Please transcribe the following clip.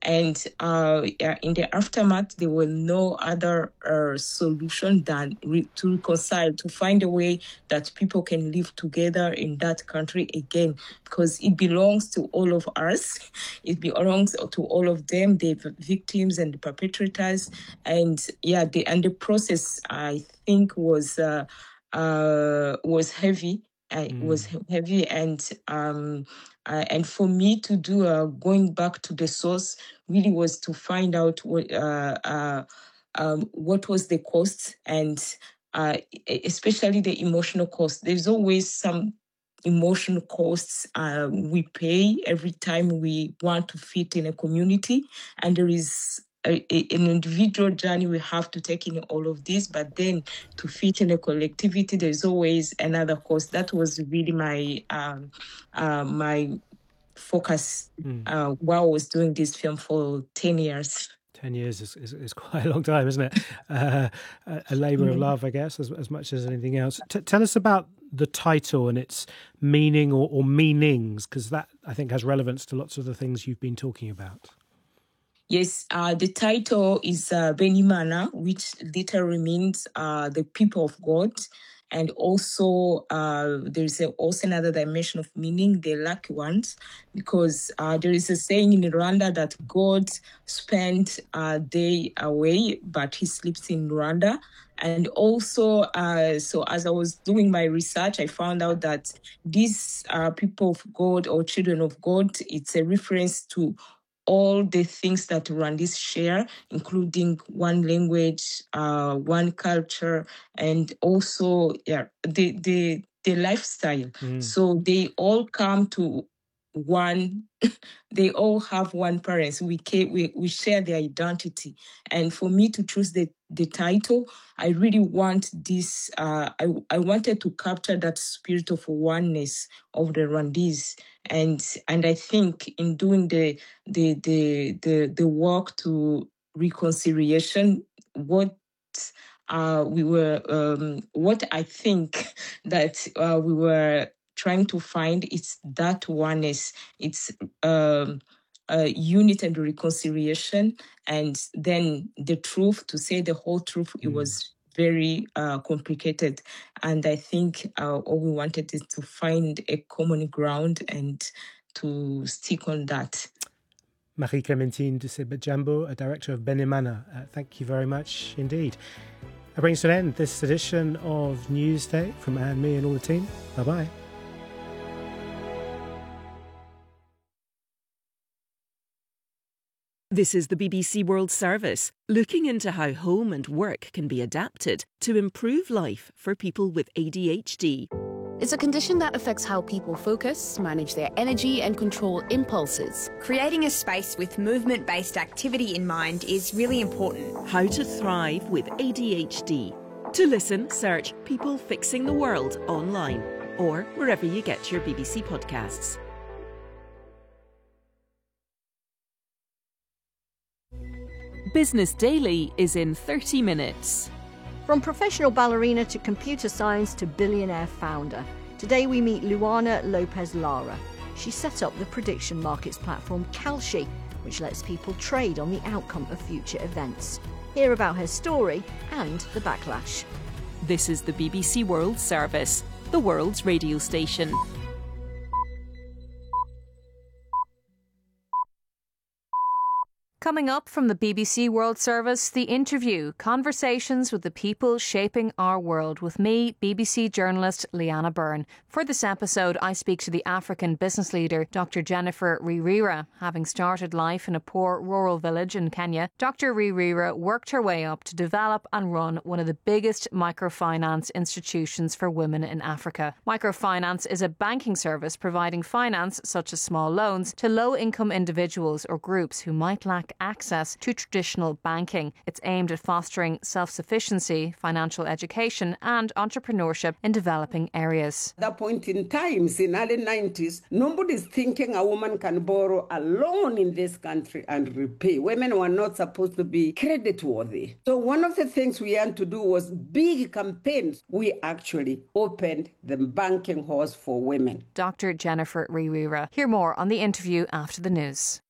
And in the aftermath, there were no other solution than to reconcile, to find a way that people can live together in that country again, because it belongs to all of us. It belongs to all of them, the victims and the perpetrators. And the process, I think, was heavy. It was heavy, and for me to do going back to the source really was to find out what was the cost, and especially the emotional cost. There's always some emotional costs we pay every time we want to fit in a community, and there is an individual journey we have to take in all of this, but then to fit in a collectivity, there's always another cost. That was really my focus while I was doing this film for 10 years. 10 years is quite a long time, isn't it? A labour of love, I guess, as much as anything else. Tell us about the title and its meaning or meanings, because that, I think, has relevance to lots of the things you've been talking about. Yes, the title is Benimana, which literally means the people of God. And also, there's also another dimension of meaning, the lucky ones, because there is a saying in Rwanda that God spent a day away, but he sleeps in Rwanda. And also, so as I was doing my research, I found out that these people of God or children of God, it's a reference to all the things that Rwandese share, including one language, one culture, and also the lifestyle. So they all come to one. They all have one parents. We share their identity, and for me to choose the title, I really want this. I wanted to capture that spirit of oneness of the Rwandese, and I think in doing the work to reconciliation, what I think that we were trying to find is that oneness. It's unity and reconciliation, and then the truth. To say the whole truth, it was very complicated, and I think all we wanted is to find a common ground and to stick on that. Marie-Clémentine Duseba-Jambo, a director of Benimana. Thank you very much indeed. That brings to an end this edition of Newsday from Anne, me and all the team. Bye-bye. This is the BBC World Service, looking into how home and work can be adapted to improve life for people with ADHD. It's a condition that affects how people focus, manage their energy and control impulses. Creating a space with movement-based activity in mind is really important. How to thrive with ADHD. To listen, search People Fixing the World online or wherever you get your BBC podcasts. Business Daily is in 30 minutes. From professional ballerina to computer science to billionaire founder. Today we meet Luana Lopez Lara. She set up the prediction markets platform Kalshi, which lets people trade on the outcome of future events. Hear about her story and the backlash. This is the BBC World Service, the world's radio station. Coming up from the BBC World Service, The Interview, conversations with the people shaping our world with me, BBC journalist Leanna Byrne. For this episode, I speak to the African business leader, Dr. Jennifer Ririra. Having started life in a poor rural village in Kenya, Dr. Ririra worked her way up to develop and run one of the biggest microfinance institutions for women in Africa. Microfinance is a banking service providing finance, such as small loans, to low-income individuals or groups who might lack access to traditional banking. It's aimed at fostering self-sufficiency, financial education and entrepreneurship in developing areas. At that point in time, in early 90s, nobody's thinking a woman can borrow a loan in this country and repay. Women were not supposed to be credit-worthy. So one of the things we had to do was big campaigns. We actually opened the banking halls for women. Dr. Jennifer Ririra. Hear more on The Interview after the news.